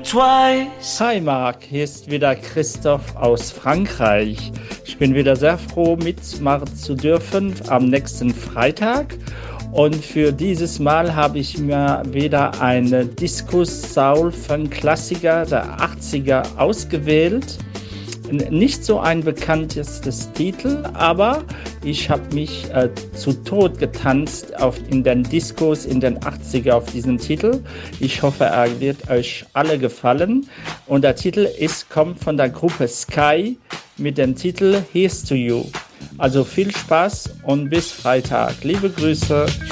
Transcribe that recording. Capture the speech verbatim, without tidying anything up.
twice. Hi Marc, hier ist wieder Christoph aus Frankreich. Ich bin wieder sehr froh, mitmachen zu dürfen am nächsten Freitag. Und für dieses Mal habe ich mir wieder einen Disco-Soul-Funk-Klassiker der achtziger ausgewählt. Nicht so ein bekanntes Titel, aber ich habe mich äh, zu Tod getanzt auf, in den Discos in den achtziger auf diesen Titel. Ich hoffe, er wird euch alle gefallen. Und der Titel ist, kommt von der Gruppe Sky mit dem Titel Here's to You. Also viel Spaß und bis Freitag. Liebe Grüße.